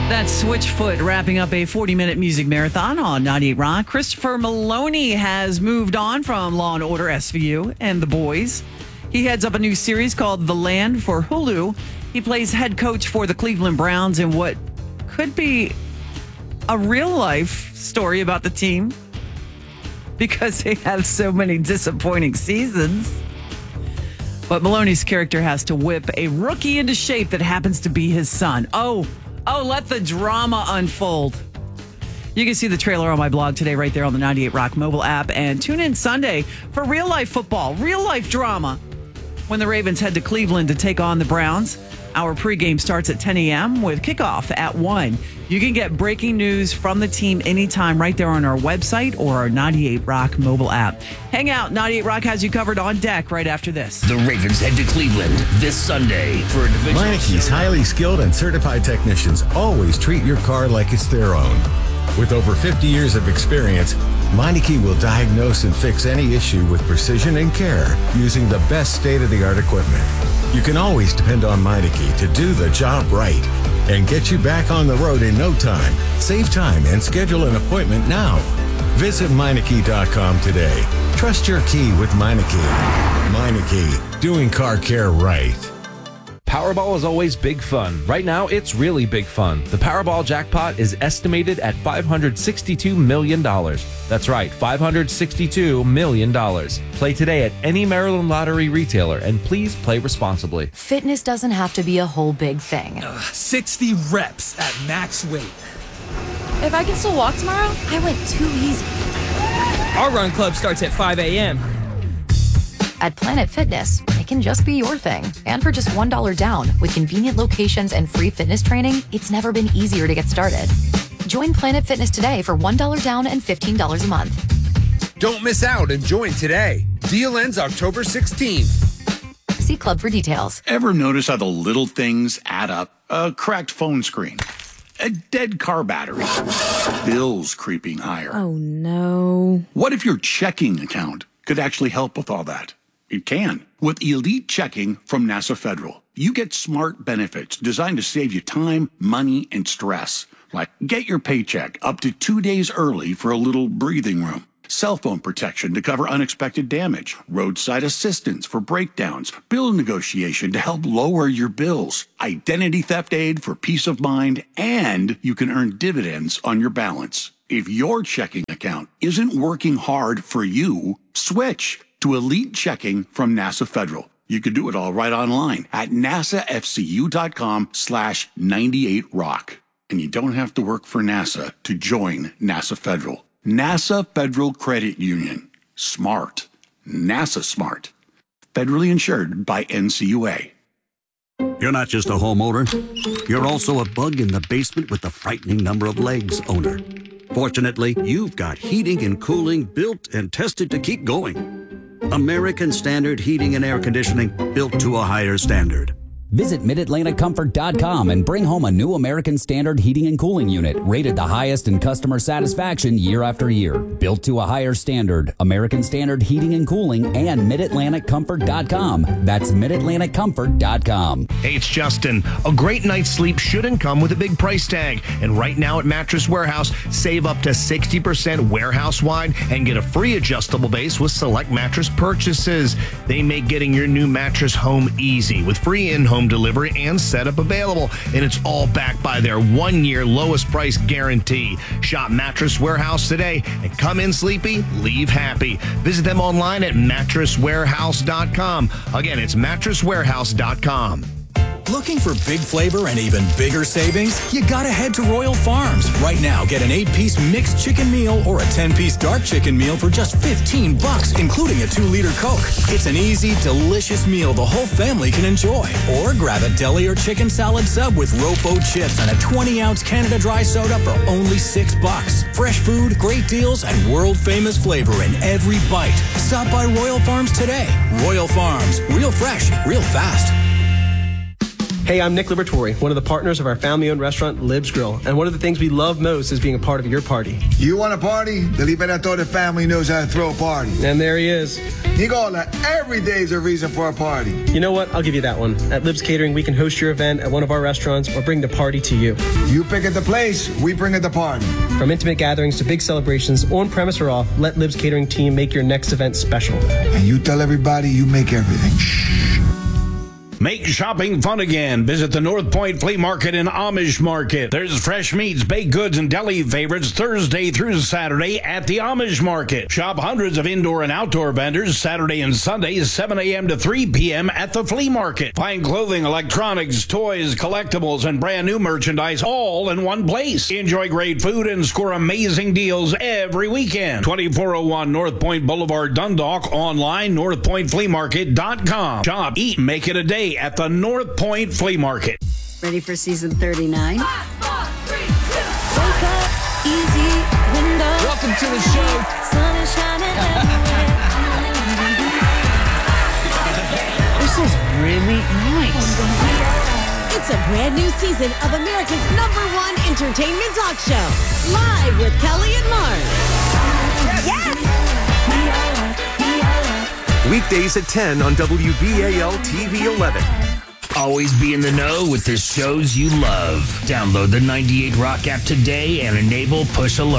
That's Switchfoot wrapping up a 40-minute music marathon on 98 Rock. Christopher Maloney has moved on from Law & Order SVU and The Boys. He heads up a new series called The Land for Hulu. He plays head coach for the Cleveland Browns in what could be a real-life story about the team because they have so many disappointing seasons. But Maloney's character has to whip a rookie into shape that happens to be his son. Oh, let the drama unfold. You can see the trailer on my blog today right there on the 98 Rock mobile app. And tune in Sunday for real-life football, real-life drama when the Ravens head to Cleveland to take on the Browns. Our pregame starts at 10 a.m. with kickoff at 1. You can get breaking news from the team anytime right there on our website or our 98 Rock mobile app. Hang out. 98 Rock has you covered on deck right after this. The Ravens head to Cleveland this Sunday for a division. Meineke's highly skilled and certified technicians always treat your car like it's their own. With over 50 years of experience, Meineke will diagnose and fix any issue with precision and care using the best state-of-the-art equipment. You can always depend on Meineke to do the job right and get you back on the road in no time. Save time and schedule an appointment now. Visit Meineke.com today. Trust your key with Meineke. Meineke, doing car care right. Powerball is always big fun. Right now, it's really big fun. The Powerball jackpot is estimated at $562 million. That's right, $562 million. Play today at any Maryland Lottery retailer, and please play responsibly. Fitness doesn't have to be a whole big thing. 60 reps at max weight. If I can still walk tomorrow, I went too easy. Our run club starts at 5 a.m. At Planet Fitness, it can just be your thing. And for just $1 down, with convenient locations and free fitness training, it's never been easier to get started. Join Planet Fitness today for $1 down and $15 a month. Don't miss out and join today. Deal ends October 16th. See Club for details. Ever notice how the little things add up? A cracked phone screen, a dead car battery, bills creeping higher. Oh, no. What if your checking account could actually help with all that? It can. With Elite Checking from NASA Federal, you get smart benefits designed to save you time, money, and stress. Like get your paycheck up to 2 days early for a little breathing room. Cell phone protection to cover unexpected damage. Roadside assistance for breakdowns. Bill negotiation to help lower your bills. Identity theft aid for peace of mind. And you can earn dividends on your balance. If your checking account isn't working hard for you, switch to Elite Checking from NASA Federal. You can do it all right online at nasafcu.com/98rock. And you don't have to work for NASA to join NASA Federal. NASA Federal Credit Union. Smart. NASA smart. Federally insured by NCUA. You're not just a homeowner. You're also a bug in the basement with a frightening number of legs owner. Fortunately, you've got heating and cooling built and tested to keep going. American Standard Heating and Air Conditioning, built to a higher standard. Visit MidAtlanticComfort.com and bring home a new American Standard heating and cooling unit rated the highest in customer satisfaction year after year. Built to a higher standard, American Standard Heating and Cooling and MidAtlanticComfort.com. That's MidAtlanticComfort.com. Hey, it's Justin. A great night's sleep shouldn't come with a big price tag. And right now at Mattress Warehouse, save up to 60% warehouse-wide and get a free adjustable base with select mattress purchases. They make getting your new mattress home easy with free in-home delivery and setup available, and it's all backed by their 1-year lowest price guarantee. Shop Mattress Warehouse today and come in sleepy, leave happy. Visit them online at mattresswarehouse.com. Again, it's mattresswarehouse.com. Looking for big flavor and even bigger savings? You gotta head to Royal Farms. Right now, get an 8-piece mixed chicken meal or a 10-piece dark chicken meal for just $15, including a 2-liter Coke. It's an easy, delicious meal the whole family can enjoy. Or grab a deli or chicken salad sub with Rofo chips and a 20-ounce Canada Dry soda for only $6. Fresh food, great deals, and world-famous flavor in every bite. Stop by Royal Farms today. Royal Farms. Real fresh, real fast. Hey, I'm Nick Liberatore, one of the partners of our family-owned restaurant, Lib's Grill. And one of the things we love most is being a part of your party. You want a party? The Liberatore family knows how to throw a party. And there he is. Nicola, every day is a reason for a party. You know what? I'll give you that one. At Lib's Catering, we can host your event at one of our restaurants or bring the party to you. You pick at the place, we bring at the party. From intimate gatherings to big celebrations, on premise or off, let Lib's Catering team make your next event special. And you tell everybody you make everything. Make shopping fun again. Visit the North Point Flea Market and Amish Market. There's fresh meats, baked goods, and deli favorites Thursday through Saturday at the Amish Market. Shop hundreds of indoor and outdoor vendors Saturday and Sunday, 7 a.m. to 3 p.m. at the Flea Market. Find clothing, electronics, toys, collectibles, and brand new merchandise all in one place. Enjoy great food and score amazing deals every weekend. 2401 North Point Boulevard, Dundalk. Online, northpointfleamarket.com. Shop, eat, make it a day at the North Point Flea Market. Ready for season 39? 5, 4, 3, 2. Wake up, easy window. Welcome to the show. Sun is shining everywhere. This is really nice. It's a brand new season of America's #1 entertainment talk show. Live with Kelly and Mark. Yes! Weekdays at 10 on WBAL TV 11. Always be in the know with the shows you love. Download the 98 Rock app today and enable push alerts.